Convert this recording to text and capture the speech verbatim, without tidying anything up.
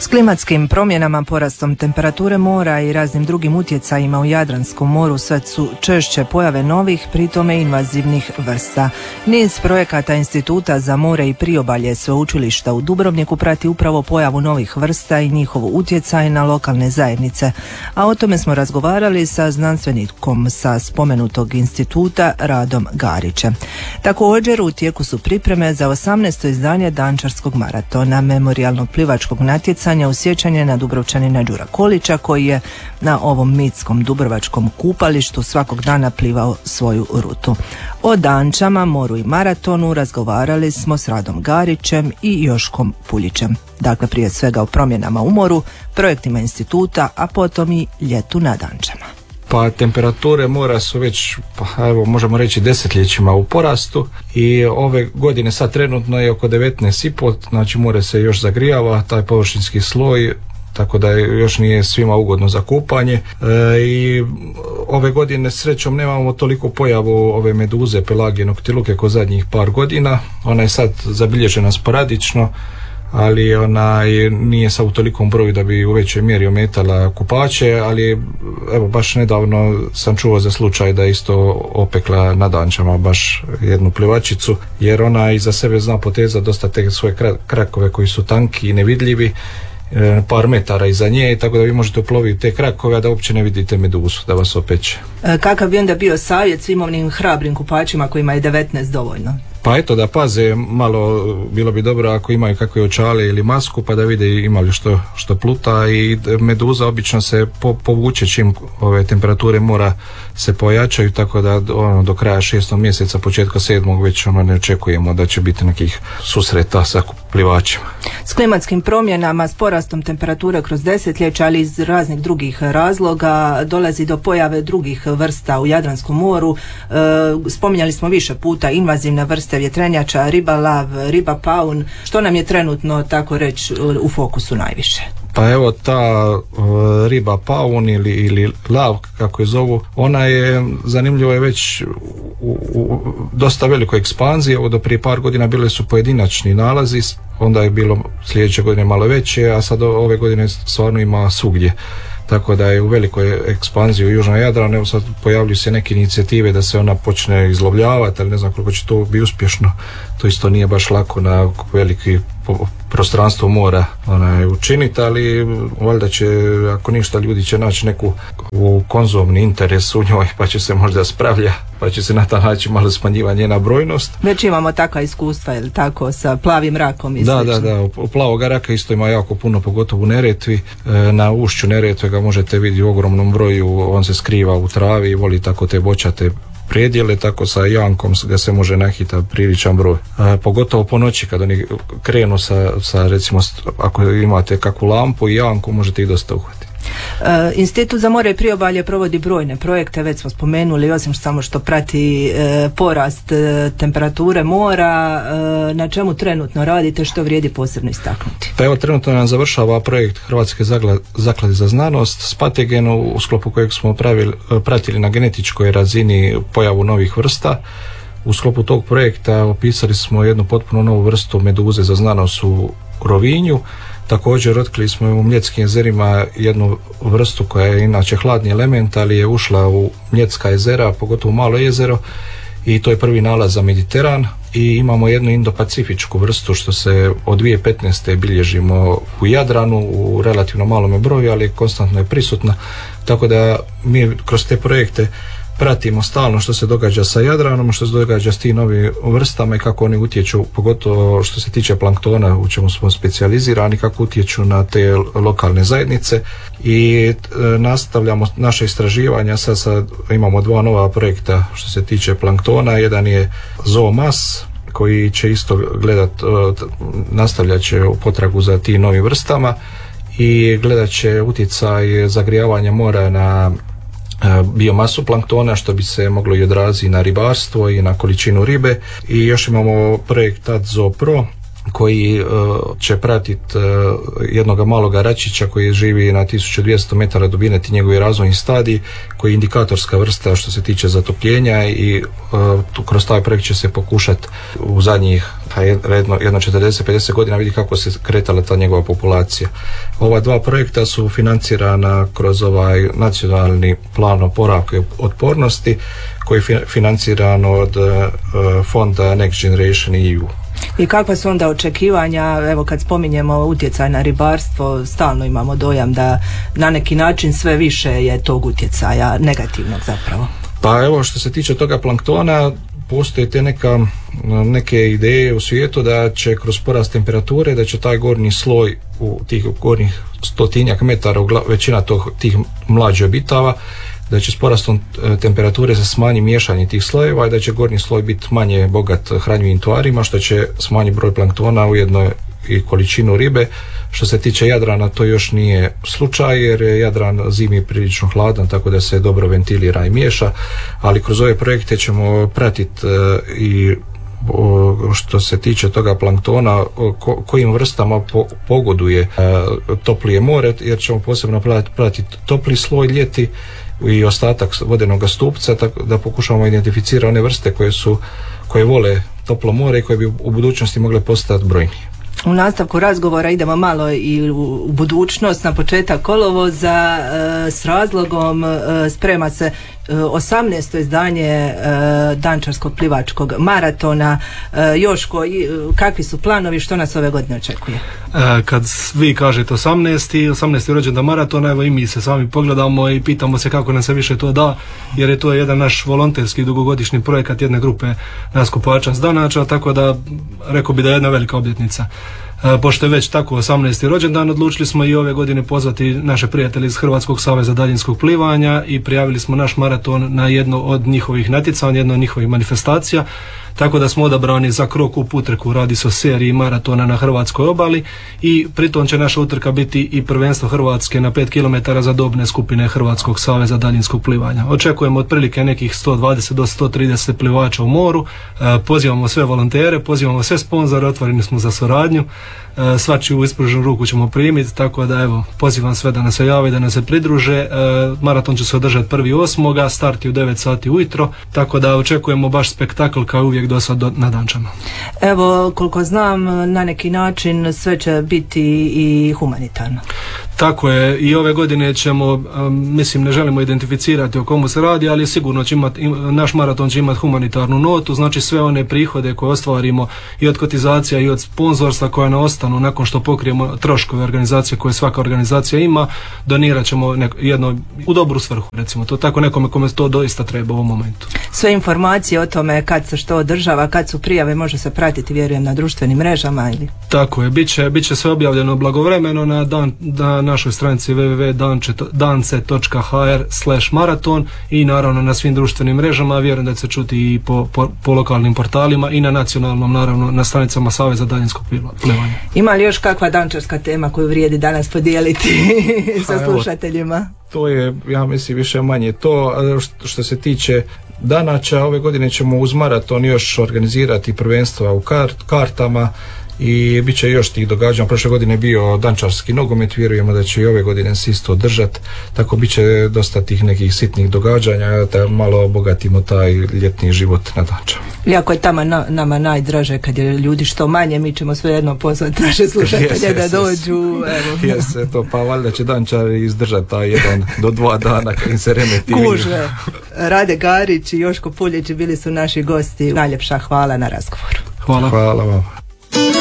klimatskim promjenama, porastom temperature mora i raznim drugim utjecajima u Jadranskom moru sve su češće pojave novih, pri tome invazivnih vrsta. Niz projekata Instituta za more i priobalje Sveučilišta u Dubrovniku prati upravo pojavu novih vrsta i njihov utjecaj na lokalne zajednice, a o tome smo razgovarali sa znanstvenikom sa spomenutog instituta Radom Garićem. Također u tijeku su pripreme za osamnaesto izdanje Dančarskog maratona, memorijalnog plivačkog natjecanja u sjećanje na Dubrovčanina Đura Kolića, koji je na ovom mitskom dubrovačkom kupalištu svakog dana plivao svoju rutu. O Dančama, moru i maratonu razgovarali smo s Radom Garićem i Joškom Puljićem. Dakle, prije svega o promjenama u moru, projektima instituta, a potom i ljetu na Dančama. Pa temperature mora su već, pa evo možemo reći, desetljećima u porastu i ove godine sad trenutno je oko devetnaest i pol, znači more se još zagrijava, taj površinski sloj, tako da još nije svima ugodno za kupanje e, i ove godine srećom nemamo toliko pojavu ove meduze pelagijenog tiluke ko zadnjih par godina. Ona je sad zabilježena sporadično, ali ona je, nije sad u tolikom broju da bi u većoj mjeri ometala kupače, ali evo baš nedavno sam čuo za slučaj da isto opekla na Dančama baš jednu plivačicu, jer ona iza sebe zna potezati dosta te svoje krakove koji su tanki i nevidljivi, par metara iza nje, tako da vi možete uploviti te krakove, a da uopće ne vidite meduzu da vas opeče. E, kakav bi onda bio savjet svim onim hrabrim kupačima kojima je devetnaest dovoljno? Pa eto, da paze malo, bilo bi dobro ako imaju kakve očale ili masku, pa da vide ima li što, što pluta, i meduza obično se po, povuče čim ove temperature mora se pojačaju, tako da ono, do kraja šestog mjeseca, početka sedmog već ono, ne očekujemo da će biti nekih susreta sa plivačima. S klimatskim promjenama, s porastom temperature kroz desetljeća, ali iz raznih drugih razloga dolazi do pojave drugih vrsta u Jadranskom moru. E, spominjali smo više puta invazivne vrste vjetrenjača, riba lav, riba paun. Što nam je trenutno, tako reći, u fokusu najviše? Pa evo ta uh, riba paun ili, ili lav, kako je zovu, ona je, zanimljivo je, već u, u dosta velikoj ekspanziji. Evo do prije par godina bile su pojedinačni nalazi, onda je bilo sljedeće godine malo veće, a sad ove godine stvarno ima svugdje. Tako da je u velikoj ekspanziji u Južnom Jadranu. Evo sad pojavljuju se neke inicijative da se ona počne izlovljavati, ali ne znam koliko će to biti uspješno. To isto nije baš lako na veliki prostranstvo mora onaj, učiniti, ali valjda će, ako ništa, ljudi će naći neku u konzumni interes u njoj, pa će se možda spravlja, pa će se na taj način malo smanjiva njena brojnost. Već imamo takva iskustva, je li tako, sa plavim rakom i da, slično? Da, da, u plavog raka isto ima jako puno, pogotovo u Neretvi. Na ušću Neretve ga možete vidjeti u ogromnom broju, on se skriva u travi i voli tako te bočate predjele, tako sa jankom ga se može nahita priličan broj. E, pogotovo po noći kad oni krenu sa, sa recimo, ako imate kakvu lampu i janku, možete ih dosta uhvatiti. E, Institut za more i priobalje provodi brojne projekte, već smo spomenuli, osim samo što prati e, porast e, temperature mora. E, na čemu trenutno radite, što vrijedi posebno istaknuti? Pa evo, trenutno nam završava projekt Hrvatske zaklade za znanost s Pategenu, u sklopu kojeg smo pravili, pratili na genetičkoj razini pojavu novih vrsta. U sklopu tog projekta opisali smo jednu potpuno novu vrstu meduze za znanost u Rovinju. Također otkrili smo u Mljetskim jezerima jednu vrstu koja je inače hladni element, ali je ušla u Mljetska jezera, pogotovo Malo jezero, i to je prvi nalaz za Mediteran. I imamo jednu indopacifičku vrstu što se od dvije tisuće petnaeste bilježimo u Jadranu u relativno malome broju, ali konstantno je prisutna, tako da mi kroz te projekte pratimo stalno što se događa sa Jadranom, što se događa s tim novim vrstama i kako oni utječu, pogotovo što se tiče planktona, u čemu smo specijalizirani, kako utječu na te lokalne zajednice. I e, nastavljamo naše istraživanja. Sad, sad imamo dva nova projekta što se tiče planktona. Jedan je Zoomas, koji će isto gledat, e, nastavljat će u potragu za tim novim vrstama i gledat će utjecaj zagrijavanja mora na biomasu planktona, što bi se moglo i odraziti na ribarstvo i na količinu ribe. I još imamo projekt Ad Zoo Pro, koji uh, će pratiti uh, jednog maloga račića koji živi na tisuću dvjesto metara dubine, ti njegovi razvojni stadiji, koji je indikatorska vrsta što se tiče zatopljenja i uh, tu, kroz taj projekt će se pokušati u zadnjih jedno, jedno četrdeset do pedeset godina vidi kako se kretala ta njegova populacija. Ova dva projekta su financirana kroz ovaj nacionalni plan oporavka i otpornosti koji je financiran od uh, fonda Next Generation E U. I kakva su onda očekivanja, evo kad spominjemo utjecaj na ribarstvo, stalno imamo dojam da na neki način sve više je tog utjecaja negativnog zapravo. Pa evo što se tiče toga planktona, postoje te neka, neke ideje u svijetu da će kroz porast temperature, da će taj gornji sloj u tih gornjih stotinjak metara, većina tog, tih mlađih obitava, da će s porastom temperature se smanji miješanje tih slojeva i da će gornji sloj biti manje bogat hranjivim tvarima, što će smanjiti broj planktona, ujedno i količinu ribe. Što se tiče Jadrana, to još nije slučaj jer je Jadran zimi prilično hladan, tako da se dobro ventilira i miješa, ali kroz ove projekte ćemo pratiti i što se tiče toga planktona, ko, kojim vrstama po, pogoduje toplije more, jer ćemo posebno pratiti topli sloj ljeti i ostatak vodenog stupca, tako da pokušamo identificirati one vrste koje su, koje vole toplo more i koje bi u budućnosti mogle postati brojnije. U nastavku razgovora idemo malo i u budućnost, na početak kolovoza, e, s razlogom e, sprema se e, osamnaesto izdanje e, Dančarskog plivačkog maratona. E, Joško, i, kakvi su planovi, što nas ove godine očekuje? E, kad vi kažete osamnaesti osamnaesti rođendan maratona, evo i mi se sami pogledamo i pitamo se kako nam se više to da, jer je to jedan naš volonterski dugogodišnji projekat jedne grupe naskupača s Danača, tako da rekao bi da je jedna velika obljetnica. E, pošto je već tako osamnaesti rođendan, odlučili smo i ove godine pozvati naše prijatelje iz Hrvatskog saveza daljinskog plivanja i prijavili smo naš maraton na jedno od njihovih natjecanja, jedno od njihovih manifestacija, tako da smo odabrani za Krok up utrku. Radi se o seriji maratona na hrvatskoj obali i pritom će naša utrka biti i prvenstvo Hrvatske na pet kilometara za dobne skupine Hrvatskog saveza daljinskog plivanja. Očekujemo otprilike nekih sto dvadeset do sto trideset plivača u moru. E, pozivamo sve volontere, pozivamo sve sponzore, otvoreni smo za suradnju. E, svačiju ispruženu ruku ćemo primiti, tako da evo, pozivam sve da nas se jave, da nas se pridruže. E, maraton će se održati prvi osmoga, start je u devet sati ujutro, tako da očekujemo baš spektakl kao uvijek do sad na Dančama. Evo, koliko znam, na neki način sve će biti i humanitarno. Tako je, i ove godine ćemo, um, mislim, ne želimo identificirati o komu se radi, ali sigurno će imati, naš maraton će imati humanitarnu notu, znači sve one prihode koje ostvarimo i od kotizacija i od sponzorstva koje nam ostanu nakon što pokrijemo troškove organizacije koje svaka organizacija ima, donirat ćemo neko, jedno u dobru svrhu, recimo to tako, nekome kome to doista treba u ovom momentu. Sve informacije o tome kad se što održava, kad su prijave, može se pratiti, vjerujem, na društvenim mrežama ili? Tako je, bit će, bit će sve objavljeno blagovremeno na, dan, na našoj stranici w w w točka dance točka h r slash maraton i naravno na svim društvenim mrežama, vjerujem da će se čuti i po, po, po lokalnim portalima i na nacionalnom, naravno na stranicama Saveza daljinskog plivanja. Ima li još kakva dančarska tema koju vrijedi danas podijeliti sa slušateljima? To je, ja mislim, više manje to. Što se tiče Danača, ove godine ćemo uz maraton još organizirati prvenstva u kart, kartama i bit će još tih događanja. Prošle godine je bio dančarski nogomet, vjerujemo da će i ove godine se isto održati, tako bit će dosta tih nekih sitnih događanja da malo obogatimo taj ljetni život na Dančama. Iako je tamo na, nama najdraže kad je ljudi što manje, mi ćemo svejedno pozvati naše slušatelje yes, da yes, dođu. Jeste yes, to, pa valjda će Dančari izdržati taj jedan do dva dana kad im se remeti. Kuže. Rade Garić i Joško Puljić bili su naši gosti. Najljepša hvala na razgovoru. Hvala. Hvala vam.